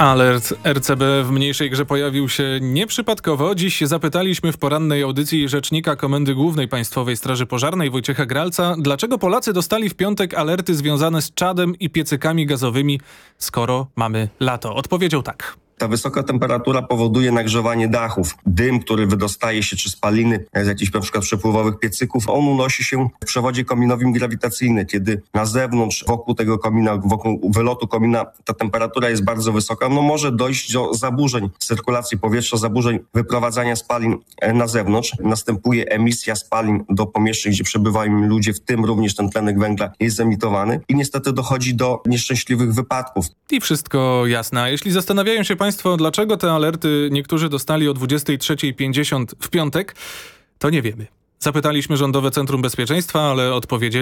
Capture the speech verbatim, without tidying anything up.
Alert R C B w mniejszej grze pojawił się nieprzypadkowo. Dziś zapytaliśmy w porannej audycji rzecznika Komendy Głównej Państwowej Straży Pożarnej Wojciecha Gralca, dlaczego Polacy dostali w piątek alerty związane z czadem i piecykami gazowymi, skoro mamy lato. Odpowiedział tak. Ta wysoka temperatura powoduje nagrzewanie dachów. Dym, który wydostaje się, czy spaliny z jakichś na przykład przepływowych piecyków, on unosi się w przewodzie kominowym grawitacyjnym. Kiedy na zewnątrz, wokół tego komina, wokół wylotu komina ta temperatura jest bardzo wysoka, no może dojść do zaburzeń cyrkulacji powietrza, zaburzeń wyprowadzania spalin na zewnątrz. Następuje emisja spalin do pomieszczeń, gdzie przebywają ludzie, w tym również ten tlenek węgla jest emitowany i niestety dochodzi do nieszczęśliwych wypadków. I wszystko jasne. A jeśli zastanawiają się Państwo, dlaczego te alerty niektórzy dostali o dwudziestej trzeciej pięćdziesiąt w piątek, to nie wiemy. Zapytaliśmy Rządowe Centrum Bezpieczeństwa, ale odpowiedzieli